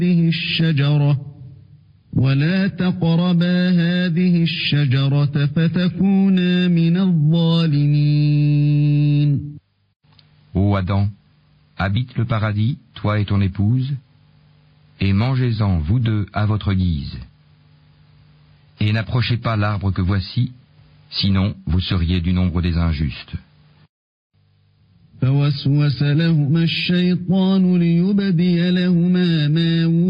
هذه الشجرة ولا تقربا هذه الشجرة فتكونا من الظالمين. Ô Adam, habite le paradis, toi et ton épouse, et mangez-en, vous deux, à votre guise. Et n'approchez pas l'arbre que voici, sinon vous seriez du nombre des injustes. فوسوس لهما الشيطان ليبدي لهما ما